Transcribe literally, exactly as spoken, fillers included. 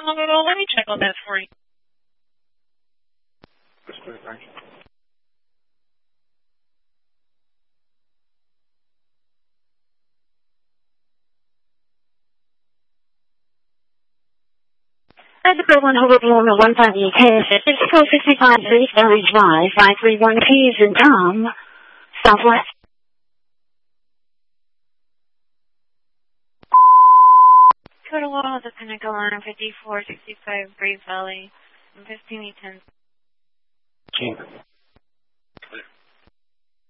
Let me check on that for you. At the Berlin Overblown one fifty K S six four sixty-five East Village Drive, five three one P is in Tom, Southwest. Total Wall, the Pinnacle Line, fifty-four sixty-five Brave Valley, fifteen ten.